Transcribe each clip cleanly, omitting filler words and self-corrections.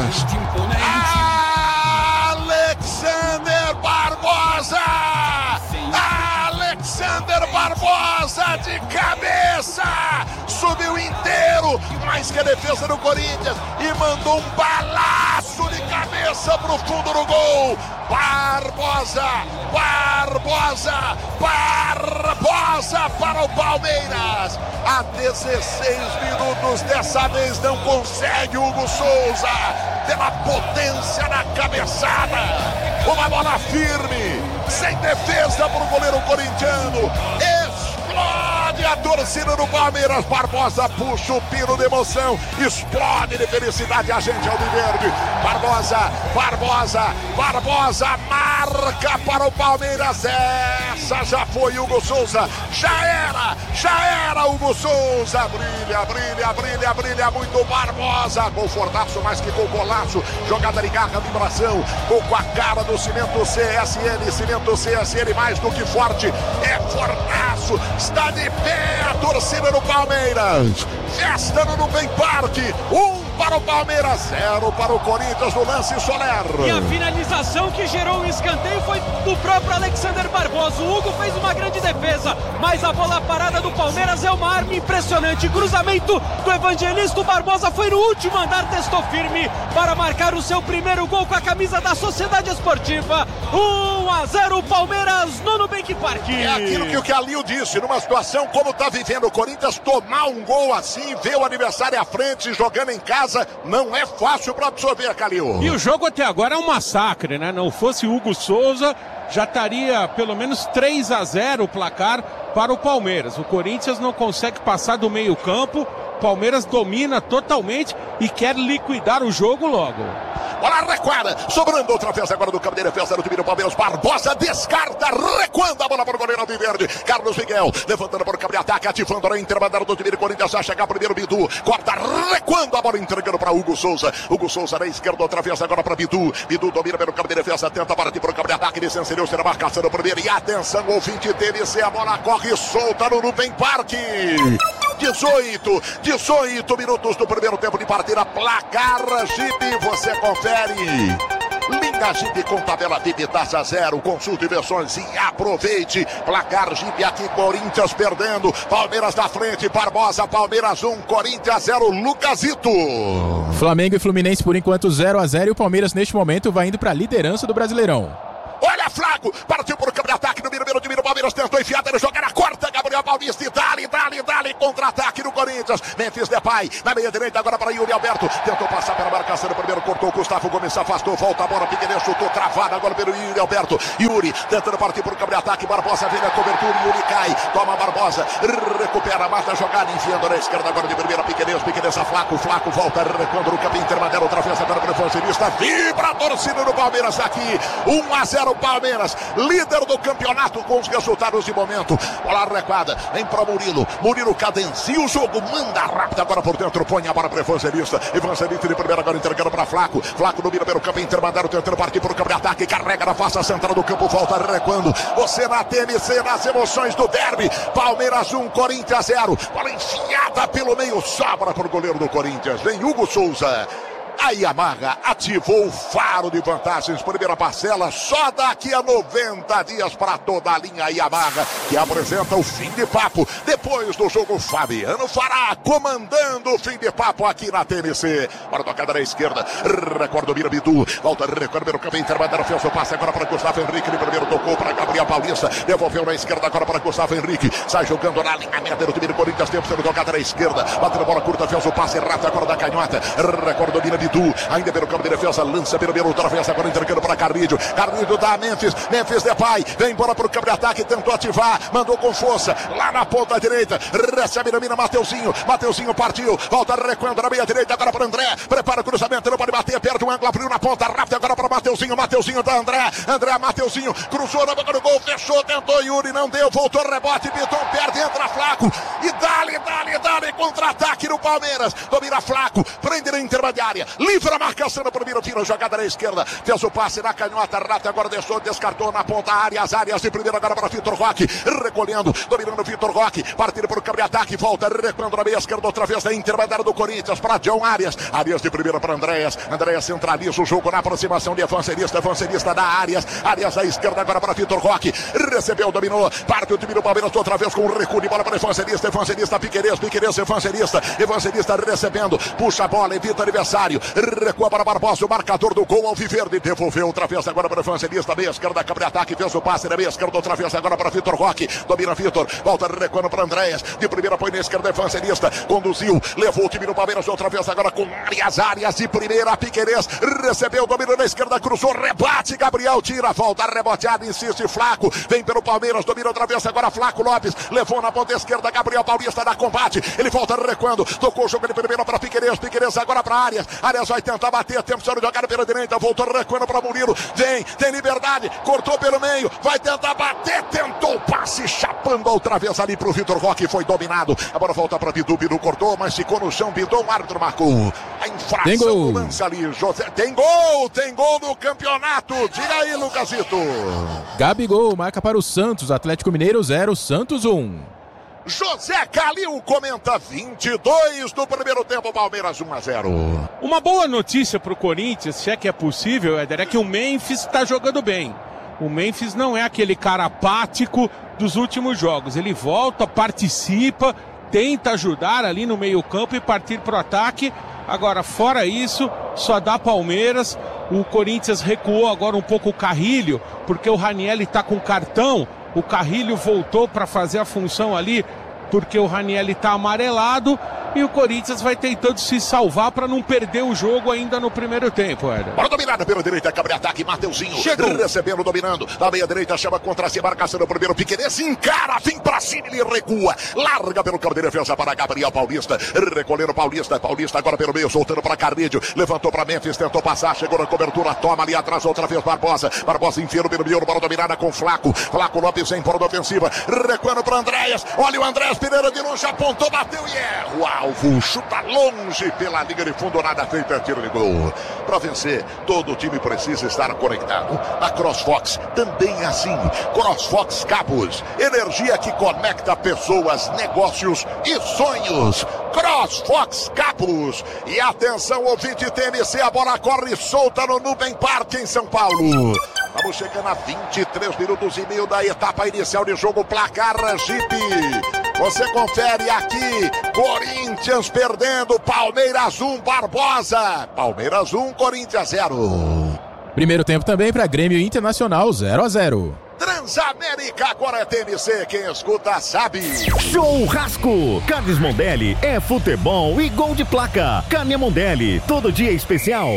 Palmeiras. Alexander Barbosa! Alexander Barbosa de cabeça! Subiu inteiro, mais que a defesa do Corinthians, e mandou um balaço de cabeça pro fundo do gol. Barbosa para o Palmeiras. Há 16 minutos, dessa vez não consegue Hugo Souza, pela potência na cabeçada. Uma bola firme, sem defesa para o goleiro corintiano. Explode a torcida do Palmeiras. Barbosa puxa o pino de emoção, explode de felicidade a gente alviverde. Barbosa marca para o Palmeiras. Essa já foi Hugo Souza, já era Hugo Souza. Brilha muito Barbosa. Gol fortaço, mais que gol golaço. Jogada de garra, vibração, gol com a cara do Cimento CSN, mais do que forte, é fortaço. Está de pé a torcida do Palmeiras. Festa no Nubem Parque. 1 para o Palmeiras, 0 para o Corinthians no lance Soler. E a finalização que gerou um escanteio foi do próprio Alexander Barbosa. O Hugo fez uma grande defesa, mas a bola parada do Palmeiras é uma arma impressionante. Cruzamento do Evangelista. O Barbosa foi no último andar, testou firme para marcar o seu primeiro gol com a camisa da Sociedade Esportiva. 1-0 Palmeiras no Nubank Parque. É aquilo que o Calil disse, numa situação como está vivendo o Corinthians, tomar um gol assim, ver o adversário à frente, jogando em casa, não é fácil para absorver, Calil. E o jogo até agora é um massacre, né? Não fosse Hugo Souza, já estaria pelo menos 3-0 o placar para o Palmeiras. O Corinthians não consegue passar do meio campo, o Palmeiras domina totalmente e quer liquidar o jogo logo. Bola recuada, sobrando outra vez agora do campo de defesa do time do Palmeiras. Barbosa descarta, recuando a bola para o goleiro Alviverde. Carlos Miguel levantando para o campo de ataque, ativando a intermediária do time do Corinthians. Vai chegar primeiro Bidu, corta, recuando a bola, entregando para Hugo Souza. Hugo Souza na esquerda, outra vez agora para Bidu. Bidu domina pelo campo de defesa, tenta partir para o campo de ataque. Licenciou ser a marcação do primeiro. E atenção, o ouvinte TVC, a bola corre solta no Nubem Parque. 18 minutos do primeiro tempo de partida. Placar Jeep, você confere. Linha Jeep com tabela VIP, taxa 0, consulte versões e aproveite. Placar Jeep aqui, Corinthians perdendo, Palmeiras na frente, Barbosa, Palmeiras 1, Corinthians 0, Lucasito. Flamengo e Fluminense por enquanto 0-0 e o Palmeiras neste momento vai indo para a liderança do Brasileirão. Olha, Flaco, partiu para o campo de ataque no primeiro time do Palmeiras, tentou enfiar, ele joga na quarta, Gabriel Paulista e dali, contra-ataque no Corinthians. Memphis Depay, na meia direita agora para Yuri Alberto, tentou passar pela marcação do primeiro, cortou, Gustavo Gomes se afastou, volta a bola, Piqueires chutou, travada agora pelo Yuri Alberto. Yuri tentando partir para o campo de ataque, Barbosa vem na cobertura, Yuri cai, toma Barbosa, recupera mais da jogada, enfiando na esquerda agora de primeira, Piqueires a Flaco volta, recuando no campo intermediário, outra vez agora para o Evangelista, vibra a torcida do Palmeiras aqui, 1-0 Palmeiras, líder do campeonato com os resultados de momento. Bola recuada, vem para Murilo cadencia o jogo, manda rápido agora por dentro, põe a bola para Evangelista de primeira agora entregando para Flaco domina pelo campo intermediário, tentando partir para o campo de ataque, carrega na face central do campo, volta recuando, você na TMC, nas emoções do derby, Palmeiras 1, Corinthians 0, bola enfiada pelo meio, sobra para o goleiro do Corinthians, vem Hugo Souza. A Yamaha ativou o faro de vantagens, primeira parcela, só daqui a 90 dias para toda a linha Yamaha, que apresenta o fim de papo. Depois do jogo, Fabiano Fará comandando o fim de papo aqui na TMC. Para a tocada na esquerda, recorda o Bidu, volta, recorda pelo caminho intermediário, fez o passe agora para Gustavo Henrique, ele primeiro tocou para Gabriel Paulista, devolveu na esquerda agora para Gustavo Henrique, sai jogando na linha média do time do Corinthians, tempo sendo tocada na esquerda, batendo a bola curta, fez o passe rápido agora da canhota, recorda o Bidu, ainda pelo campo de defesa, lança pelo meio, outra vez agora entregando para Carrilho dá Memphis Depay, vem bola para o campo de ataque, tentou ativar, mandou com força, lá na ponta direita, recebe, domina Mateuzinho partiu, volta recuando na meia direita, agora para André, prepara o cruzamento, não pode bater, perde o ângulo, abriu na ponta, rápido agora para Mateuzinho da André, Mateuzinho, cruzou na boca do gol, fechou, tentou Yuri, não deu, voltou, rebote, Piton perde, entra Flaco, e dali, contra-ataque no Palmeiras, domina Flaco, prende na intermediária, livra a marcação no primeiro tiro, jogada na esquerda, fez o passe na canhota, Rata agora deixou, descartou na ponta, Arias de primeiro agora para Vitor Roque, recolhendo, dominando Vitor Roque, partindo para o campo de ataque, volta, recuando na meia esquerda, outra vez da intermediária do Corinthians, para John Arias de primeira para Andréas centraliza o jogo na aproximação de Evangelista da Arias à esquerda agora para Vitor Roque, recebeu, dominou, parte o time do Palmeiras outra vez com o recuo de bola para Evangelista, Piquerez, Evangelista recebendo, puxa a bola, evita adversário, recua para Barbosa, o marcador do gol Alviverde, devolveu outra vez agora para Evangelista, meia esquerda, campo de ataque, fez o passe na meia esquerda, outra vez agora para Vitor Roque, domina Vitor, volta recuando para Andréas, de primeira põe na esquerda, Evangelista, conduziu, levou o time do Palmeiras outra vez agora com Arias de primeira, Piquerez, recebeu, domina na esquerda, cruzou, rebate, Gabriel tira, volta, reboteada, insiste, Flaco, vem pelo Palmeiras, domina outra vez agora, Flaco Lopes, levou na ponta esquerda, Gabriel Paulista dá combate, ele volta recuando, tocou o jogo de primeira para Piquerez agora para Arias vai tentar bater, tempo de jogada pela direita, voltou recuando para Murilo, tem liberdade, cortou pelo meio, vai tentar bater, tentou o passe, chapando outra vez ali pro Vitor Roque, foi dominado, agora volta para Bidu cortou, mas ficou no chão, Bidu, o árbitro marcou a infração do lance ali, José, tem gol no campeonato, diga aí, Lucasito. Gabigol marca para o Santos, Atlético Mineiro 0, Santos 1. José Calil comenta 22 do primeiro tempo, Palmeiras 1-0. Uma boa notícia para o Corinthians, se é que é possível, Éder, é que o Memphis está jogando bem. O Memphis não é aquele cara apático dos últimos jogos. Ele volta, participa, tenta ajudar ali no meio-campo e partir para o ataque. Agora, fora isso, só dá Palmeiras. O Corinthians recuou agora um pouco o Carrilho, porque o Ranieri está com cartão. O Carrilho voltou para fazer a função ali, porque o Ranieri está amarelado. E o Corinthians vai tentando se salvar para não perder o jogo ainda no primeiro tempo, Éder. Bola dominada pela direita, cabre ataque, Mateuzinho. Chegou. Recebendo, dominando. Da meia direita, chama contra si, marcação no primeiro. Piquerez encara, vem pra cima, ele recua. Larga pelo campo de defesa para Gabriel Paulista. Recolhendo Paulista agora pelo meio, soltando para Carnídio. Levantou para Memphis, tentou passar, chegou na cobertura, toma ali atrás, outra vez Barbosa enfiando pelo meio, bola dominada com Flaco Lopes em fora da ofensiva. Recuando para Andréas. Olha o Andréas Pereira de longe, apontou, bateu e erra. Alvo, chuta longe pela linha de fundo, nada feito, é tiro de gol. Para vencer, todo o time precisa estar conectado. A CrossFox também é assim. CrossFox Cabos, energia que conecta pessoas, negócios e sonhos. CrossFox Cabos. E atenção, ouvinte TMC, a bola corre solta no Nubem Parque em São Paulo. Vamos chegando a 23 minutos e meio da etapa inicial de jogo, placar Jeep. Você confere aqui, Corinthians perdendo, Palmeiras 1, Barbosa. Palmeiras 1, Corinthians 0. Primeiro tempo também para Grêmio Internacional 0-0. Transamérica, agora é TMC, quem escuta sabe. Churrasco, Carnes Mondelli é futebol e gol de placa. Carne Mondelli, todo dia especial.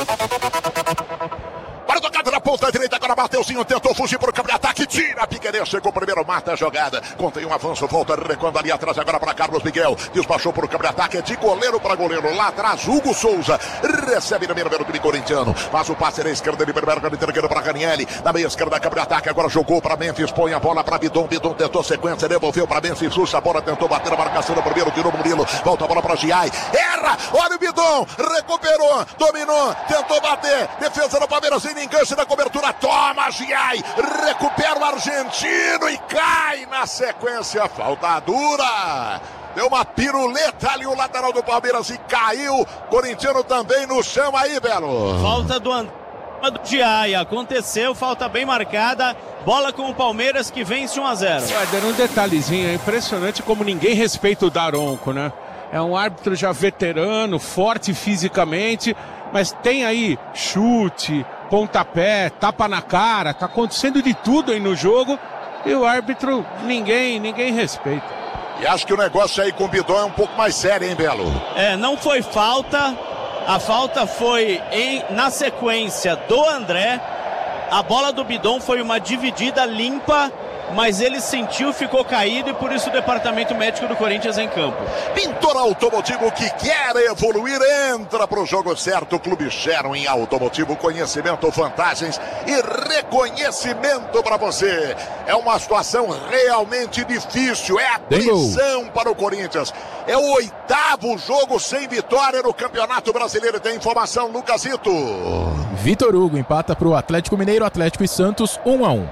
Para tocada na ponta direita, agora Mateuzinho tentou fugir por campo de ataque, tira, Piquerez chegou primeiro, mata a jogada, contém um avanço, volta recuando ali atrás agora para Carlos Miguel, despachou por campo de ataque, é de goleiro para goleiro, lá atrás Hugo Souza, recebe no meio do time corintiano, faz o passe na esquerda, de primeiro entregando para Ranieri, na meia esquerda, campo de ataque, agora jogou para Memphis, põe a bola para Bidon tentou sequência, devolveu para Memphis, puxa a bola, tentou bater a marcação no primeiro, tirou Murilo, volta a bola para Giai, erra, olha o Bidon, recuperou, dominou, tentou bater, defesa do Palmeiras, enganche na cobertura, toma Giai, recupera o argentino e cai na sequência, falta dura, deu uma piruleta ali o lateral do Palmeiras e caiu, corintiano também no chão aí, Belo. Falta do Giai, aconteceu, falta bem marcada, bola com o Palmeiras que vence 1-0. Um detalhezinho, é impressionante como ninguém respeita o Daronco, né? É um árbitro já veterano, forte fisicamente, mas tem aí chute, pontapé, tapa na cara, tá acontecendo de tudo aí no jogo e o árbitro ninguém respeita. E acho que o negócio aí com o Bidon é um pouco mais sério, hein, Belo? Não foi falta, a falta foi na sequência do André, a bola do Bidon foi uma dividida limpa mas ele sentiu, ficou caído e por isso o departamento médico do Corinthians em campo. Pintor Automotivo que quer evoluir, entra pro jogo certo. Clube Sherwin Automotivo, conhecimento, vantagens e reconhecimento para você. É uma situação realmente difícil, é a pressão para o Corinthians. É o 8º jogo sem vitória no Campeonato Brasileiro. Tem informação, Lucasito. Vitor Hugo empata pro Atlético Mineiro, Atlético e Santos 1-1.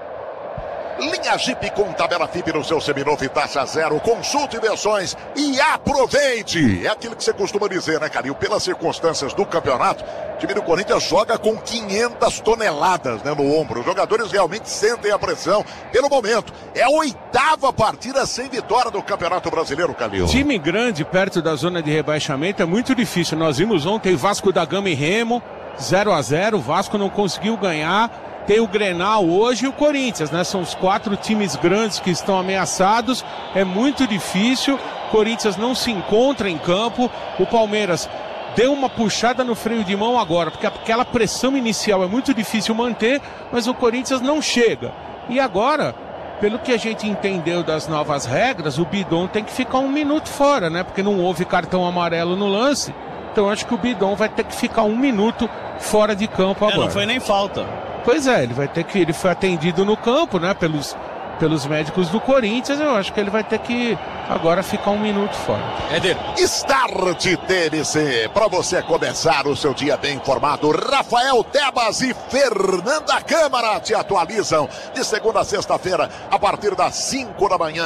Linha Jeep com tabela FIP no seu seminovo e taxa zero. Consulte versões e aproveite. É aquilo que você costuma dizer, né, Calil? Pelas circunstâncias do campeonato, o time do Corinthians joga com 500 toneladas, né, no ombro. Os jogadores realmente sentem a pressão pelo momento. É a 8ª partida sem vitória do Campeonato Brasileiro, Calil. Time grande perto da zona de rebaixamento é muito difícil. Nós vimos ontem Vasco da Gama e Remo 0-0. O Vasco não conseguiu ganhar. Tem o Grenal hoje e o Corinthians, né? São os 4 times grandes que estão ameaçados. É muito difícil. O Corinthians não se encontra em campo. O Palmeiras deu uma puxada no freio de mão agora, porque aquela pressão inicial é muito difícil manter, mas o Corinthians não chega. E agora, pelo que a gente entendeu das novas regras, o Bidon tem que ficar 1 minuto fora, né? Porque não houve cartão amarelo no lance. Então acho que o Bidon vai ter que ficar 1 minuto fora de campo agora. Não foi nem falta. Pois é, ele foi atendido no campo, né, pelos médicos do Corinthians. Eu acho que ele vai ter que agora ficar 1 minuto fora. Éder. Start TNC, para você começar o seu dia bem informado. Rafael Tebas e Fernanda Câmara te atualizam de segunda a sexta-feira a partir das 5 da manhã.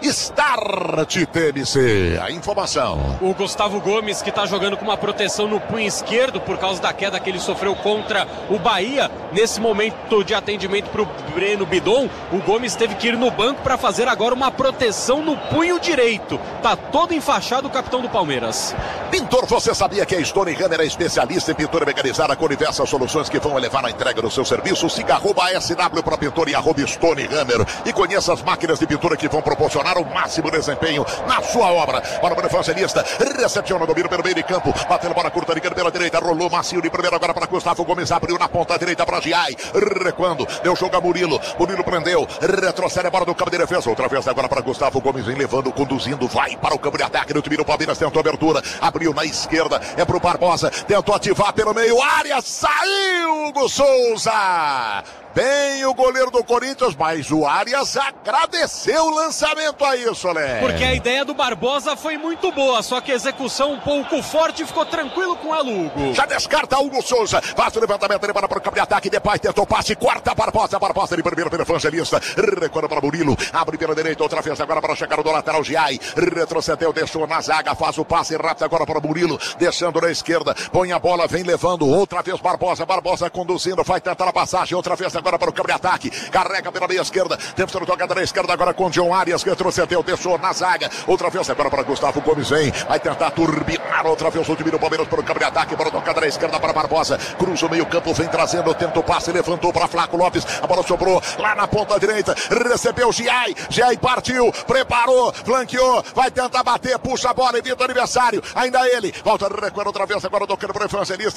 Start TNC, a informação. O Gustavo Gomes, que está jogando com uma proteção no punho esquerdo por causa da queda que ele sofreu contra o Bahia. Nesse momento de atendimento para o Breno Bidon, o Gomes teve que ir no banco para fazer agora uma proteção no punho direito. Tá todo enfaixado o capitão do Palmeiras. Pintor, você sabia que a Stone Hammer é especialista em pintura mecanizada com diversas soluções que vão elevar a entrega do seu serviço? Siga @SW para pintor e @Stone Hammer e conheça as máquinas de pintura que vão proporcionar o máximo desempenho na sua obra. Para o evangelista, recepciona o domínio pelo meio de campo, batendo bola curta, ligando pela direita, rolou macio de primeira agora para Gustavo Gomes, abriu na ponta direita para Giai, recuando, deu jogo a Murilo prendeu, retrocede a bola do campo de defesa, outra vez agora para Gustavo Gomes, vem levando, conduzindo, vai para o campo de ataque do time do Palmeiras, tentou abertura, abriu na esquerda, é pro Barbosa, tentou ativar pelo meio, área, saiu Hugo Souza! Bem o goleiro do Corinthians, mas o Arias agradeceu o lançamento aí, Solé. Porque a ideia do Barbosa foi muito boa, só que a execução um pouco forte e ficou tranquilo com ela, Hugo. Já descarta Hugo Souza, faz o levantamento, ele para o campo de ataque, Depay tentou passe, corta Barbosa de primeiro pelo evangelista, recuando para Murilo, abre pela direita, outra vez agora para chegar do lateral Giai, retrocedeu, deixou na zaga, faz o passe rápido agora para Murilo, deixando na esquerda, põe a bola, vem levando, outra vez Barbosa conduzindo, vai tentar a passagem, outra vez agora para o campo de ataque, carrega pela meia esquerda, tentando jogada na esquerda agora com John Arias, retrocedeu, deixou na zaga, outra vez agora para Gustavo Gomes, vai tentar turbinar outra vez o time do Palmeiras para o campo de ataque, para a tocada na esquerda para Barbosa, cruza o meio campo, vem trazendo, tenta o passe, levantou para Flaco Lopes, a bola sobrou lá na ponta direita, recebeu Giai partiu, preparou, flanqueou, vai tentar bater, puxa a bola, evita o adversário, ainda ele, volta recuando outra vez agora tocando para o evangelista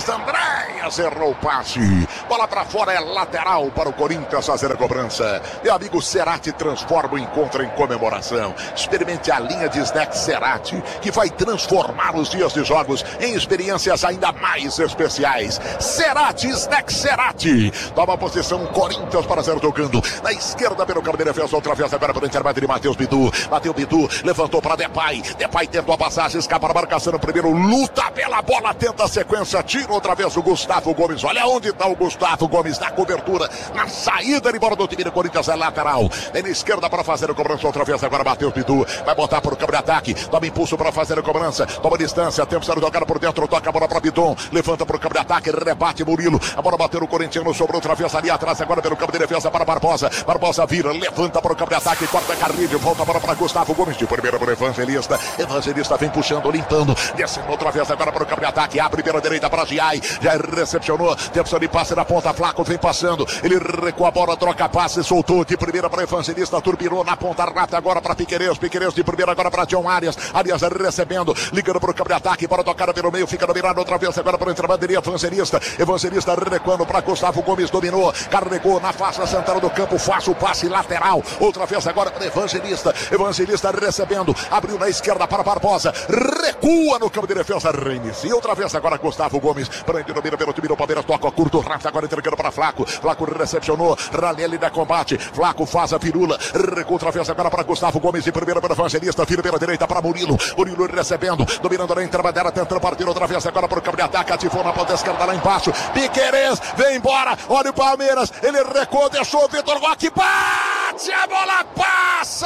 Andréas errou o passe, bola para fora, é lateral para o Corinthians fazer a cobrança. Meu amigo Cerati transforma o encontro em comemoração. Experimente a linha de snacks Cerati, que vai transformar os dias de jogos em experiências ainda mais especiais. Cerati, snacks Cerati. Toma a posição Corinthians para 0 tocando. Na esquerda pelo campo de defesa, outra vez agora para o intermédio de Matheus Bidu. Bateu Bidu, levantou para Depay tentou a passagem, escapa a marcação no primeiro, luta pela bola, tenta a sequência, tira outra vez o Gustavo Gomes. Olha onde está o Gustavo Gomes, na cobertura, na saída de bola do time do Corinthians, é lateral. Vem na esquerda para fazer a cobrança outra vez. Agora bateu o Bidu. Vai botar para o campo de ataque. Toma impulso para fazer a cobrança. Toma distância. Tempo sendo jogado por dentro. Toca a bola para Bidon. Levanta para o campo de ataque. Rebate Murilo. A bola bateu no corintiano. Sobrou outra vez ali atrás. Agora pelo campo de defesa para Barbosa. Barbosa vira. Levanta para o campo de ataque. Corta Carrilho. Volta a bola para Gustavo Gomes. De primeira para o Evangelista. Evangelista vem puxando, limpando. Descendo outra vez agora para o campo de ataque. Abre pela direita para Giai. Já recepcionou. Tempo sendo de passe na ponta. Flaco vem passando. recebendo, ele recua a bola, troca passe, soltou de primeira para Evangelista, turbinou na ponta rápida agora para Piquerez de primeira agora para John Arias recebendo, ligando para o campo de ataque, para tocar pelo meio, fica dominado outra vez agora para o entrebanderia Evangelista recuando para Gustavo Gomes, dominou, carregou na faixa central do campo, faz o passe lateral, outra vez agora para Evangelista recebendo, abriu na esquerda para Barbosa, recua no campo de defesa, reinicia outra vez agora Gustavo Gomes, prende, domina pelo time do Palmeiras, toca curto, rápido, agora entregando para Flaco recepcionou, Ranieri da combate, Flaco faz a firula, recua outra vez agora para Gustavo Gomes, de primeira para Evangelista, vira pela direita para Murilo recebendo, dominando na entrebandeira, tentando partir outra vez agora para o campo de ataque, ativou na ponta esquerda lá embaixo, Piquerez, vem embora, olha o Palmeiras, ele recuou, deixou o Vitor Roque, bate, a bola passa!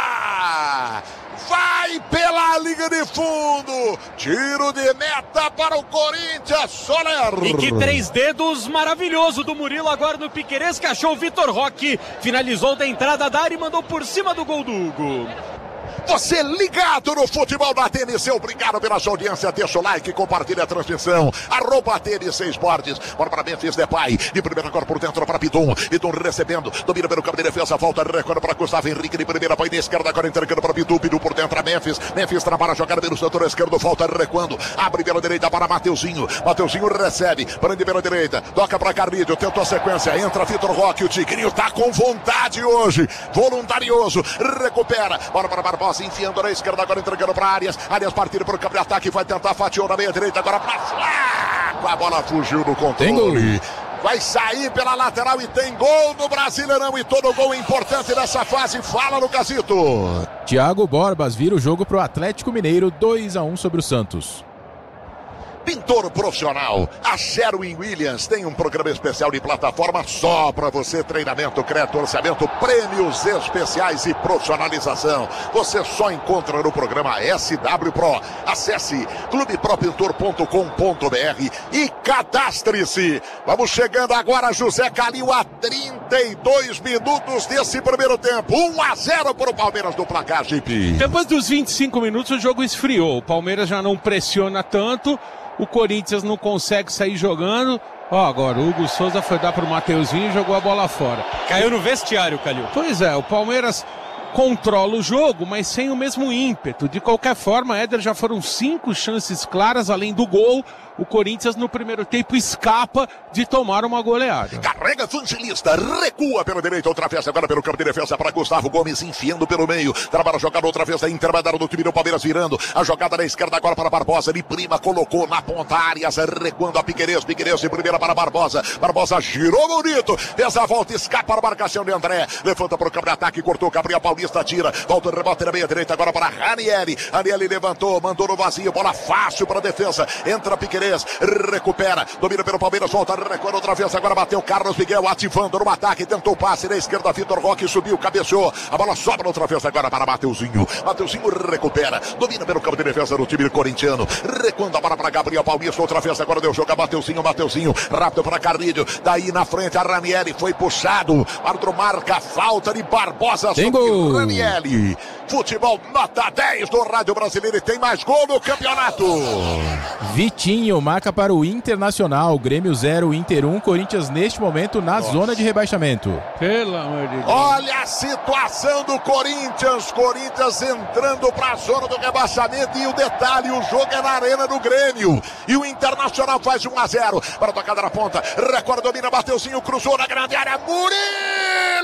Vai pela linha de fundo, tiro de meta para o Corinthians, Soler. E que 3 dedos maravilhoso do Murilo agora no Piquerez, que achou o Vitor Roque, finalizou da entrada da área e mandou por cima do gol do Hugo. Você ligado no futebol da TNC, obrigado pela sua audiência, deixa o like, compartilha a transmissão, @TNC Esportes, bora para Memphis Depay, de primeira agora por dentro para Piton recebendo, domina pelo campo de defesa, volta, recuando para Gustavo Henrique, de primeira põe na esquerda, agora entregando para Piton por dentro a Memphis trabalha a jogada pelo setor esquerdo, volta recuando, abre pela direita para Mateuzinho recebe, prende pela direita, toca para Carrilho, tentou a sequência, entra Vitor Roque, o Tigrinho tá com vontade hoje, voluntarioso, recupera, bora para Barbosa, enfiando na esquerda, agora entregando para Arias partindo para o campo de ataque, vai tentar, fatiou na meia direita, agora para Flaco, a bola fugiu no controle, vai sair pela lateral e tem gol no Brasileirão, e todo gol é importante nessa fase, fala no Casito. Thiago Borbas vira o jogo para o Atlético Mineiro, 2-1 sobre o Santos. Pintor profissional, a Sherwin-Williams tem um programa especial de plataforma só para você, treinamento, crédito, orçamento, prêmios especiais e profissionalização. Você só encontra no programa SW Pro. Acesse clubepropintor.com.br e cadastre-se. Vamos chegando agora, José Calil, a 32 minutos desse primeiro tempo. 1-0 para o Palmeiras do placar, Gipe. Depois dos 25 minutos o jogo esfriou, o Palmeiras já não pressiona tanto, o Corinthians não consegue sair jogando. Agora o Hugo Souza foi dar pro Mateuzinho e jogou a bola fora. Caiu no vestiário, Calil. Pois é, o Palmeiras controla o jogo, mas sem o mesmo ímpeto. De qualquer forma, Éder, já foram 5 chances claras, além do gol. O Corinthians no primeiro tempo escapa de tomar uma goleada. Carrega Evangelista, recua pela direita, outra vez agora pelo campo de defesa para Gustavo Gomes, enfiando pelo meio, trabalha a jogada outra vez, a intermediária do time do Palmeiras virando, a jogada na esquerda agora para Barbosa, ele prima, colocou na ponta Arias, recuando a Piquerez de primeira para Barbosa girou bonito, fez a volta, escapa a marcação de André, levanta para o campo de ataque, cortou, Gabriel Paulista tira, volta o rebote na meia direita agora para Ranieri levantou, mandou no vazio, bola fácil para a defesa, entra Piquerez, recupera, domina pelo Palmeiras, volta, recuando outra vez, agora bateu Carlos Miguel, ativando no ataque, tentou o passe na esquerda, Vitor Roque subiu, cabeceou, a bola sobra outra vez agora para Mateuzinho recupera, domina pelo campo de defesa do time corintiano, recuando a bola para Gabriel Paulista, outra vez agora deu jogo a Mateuzinho, rápido para Carrilho, daí na frente a Ranieri, foi puxado, árbitro marca, falta de Barbosa sobre Ranieri. Futebol nota 10 do Rádio Brasileiro, e tem mais gol no campeonato. Vitinho marca para o Internacional, Grêmio 0, Inter 1, Corinthians neste momento na zona de rebaixamento. Pelo amor de Deus. Olha a situação do Corinthians entrando para a zona do rebaixamento, e o detalhe, o jogo é na arena do Grêmio, e o Internacional faz 1-0, para a tocada na ponta, recorda, domina, Mateuzinho, cruzou na grande área, Murilo!